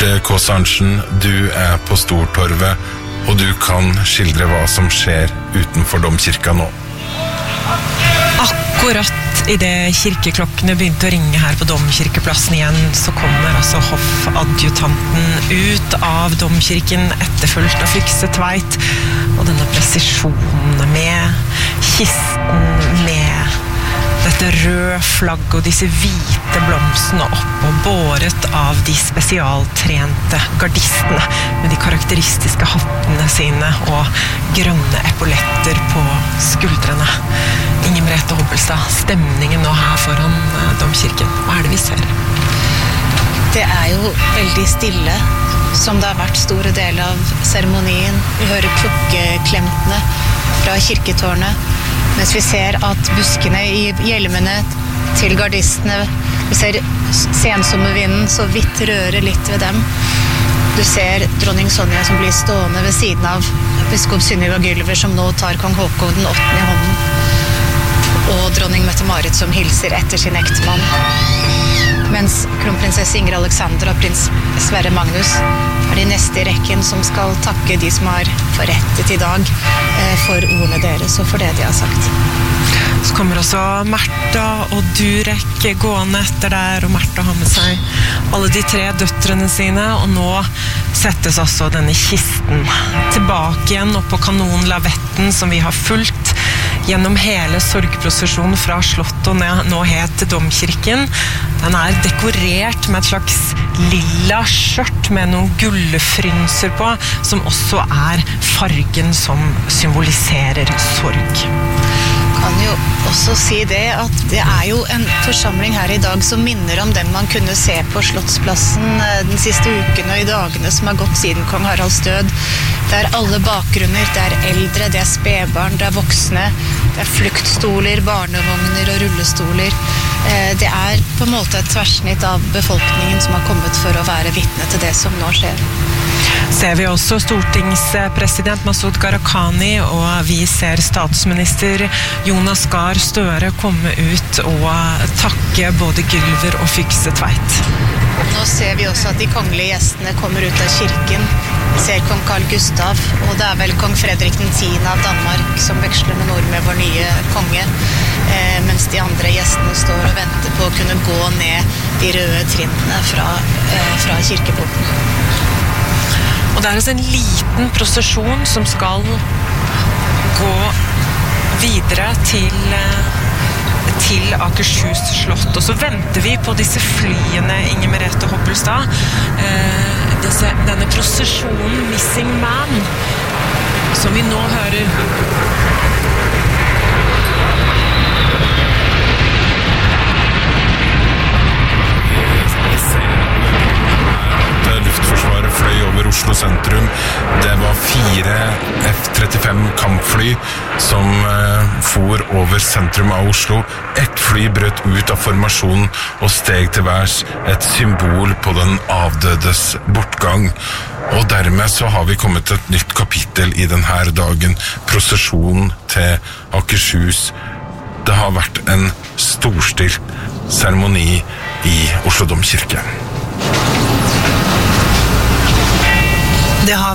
Marte Kaas-Arntzen, du på Stortorvet, og du kan skildre hva som skjer utenfor domkirka nå. Akkurat i det kirkeklokkene begynte å ringe her på domkirkeplassen igjen, så kommer altså hoffadjutanten ut av domkirken etterfulgt av Fykse Tveit, og denne presisjonen med kisten, med dette røde flagg og disse hvite blomstene opp og båret av de spesialtrente gardistene med de karakteristiske hattene sine og grønne epauletter på skuldrene. Inger Merete Hobbelstad, stemningen nå her foran domkirken. Hva det vi ser? Det jo veldig stille, som det har vært store deler av seremonien. Vi hører klokkeklemtene fra kirketårnet, mens vi ser at buskene i hjelmene til gardistene, vi ser sensommervinden så vidt røre litt ved dem. Du ser dronning Sonja som blir stående ved siden av biskop Sunniva Gylver, som nå tar kong Håkon den 8. i hånden, og dronning Mette-Marit som hilser etter sin ektemann. Mens kronprinsesse Ingrid Alexandra og prins Sverre Magnus de neste i rekken som skal takke de som har forrettet i dag for ordene deres og for det de har sagt. Så kommer også Märtha og Durek gående etter der, og Märtha har med seg alle de 3 døtrene sine, og nå settes altså denne kisten tilbake igjen opp på kanonlavetten som vi har fulgt gjennom hele sorgprosesjonen fra slottet og nå helt til domkirken. Den dekorert med et slags lilla skjørt med noen gullfrynser på, som også fargen som symboliserer sorg. Kan jo også si det at det jo en forsamling her i dag som minner om den man kunne se på Slottsplassen den siste uken og i dagene som har gått siden kong Haralds død. Det alle bakgrunner, det eldre, det spedbarn, det voksne, det fluktstoler, barnevogner og rullestoler. Det på en måte et tverrsnitt av befolkningen som har kommet for å være vitne til det som nå skjer. Ser vi også stortingspresident Masud Gharahkhani, og vi ser statsminister Jonas Gahr Støre komme ut og takke både Gylver og Fykse Tveit. Nå ser vi også at de kongelige gjestene kommer ut av kirken. Vi ser kong Carl Gustav, og det vel kong Fredrik den 10. av Danmark som veksler med ord med vår nye konge, mens de andre gjestene står og venter på å kunne gå ned de røde trinnene fra kirkeporten. Og det altså en liten prosesjon som skal gå videre til Akershus slott. Og så venter vi på disse flyene, Inger Merete Hobbelstad. Denne prosesjonen Missing Man, som vi nå hører. Luftforsvaret fløy over Oslo sentrum. Det var 4 F-35 kampfly som for over sentrum av Oslo. Et fly brøt ut av formasjonen og steg til værs, et symbol på den avdødes bortgang. Og dermed så har vi kommet til et nytt kapittel i denne dagen, prosesjonen til Akershus. Det har vært en storstilt seremoni i Oslo domkirke. Det har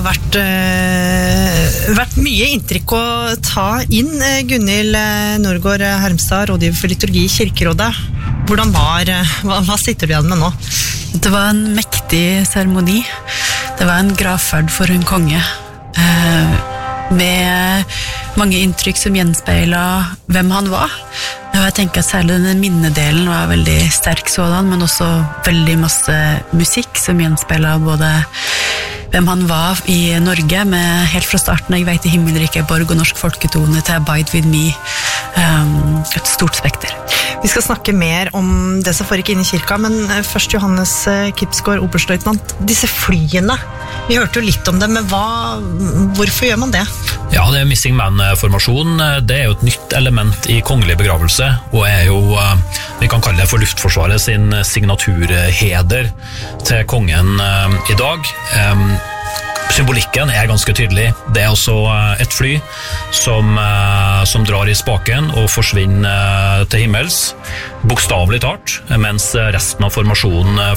vært mye inntrykk å ta inn. Gunhild Nordgaard Hermstad, rådgiver for liturgi i Kirkerådet. Hvordan hva sitter du igjen med nå? Det var en mektig seremoni. Det var en gravferd for en konge. Med mange inntrykk som gjenspeilet hvem han var. Jeg tenker at særlig denne minnedelen var veldig sterk sådan, men også veldig masse musikk som gjenspeilet både hvem han var i Norge, med helt fra starten av Jeg vet i himmelriket, Borg og norsk folketone til Abide with me. Et stort spekter. Vi skal snakke mer om det som foregikk inne i kirka, men først Johannes Kipsgaard, oberstløytnant. Disse flyene, vi hørte jo litt om det, men hvorfor gjør man det? Ja, det Missing Man-formasjon, det jo et nytt element i kongelig begravelse, og jo, vi kan kalle det for Luftforsvaret sin signaturheder til kongen i dag. Symbolikken ganske tydelig. Det også et fly som drar i spaken og forsvinner til himmels, bokstavelig talt, mens resten av formasjonen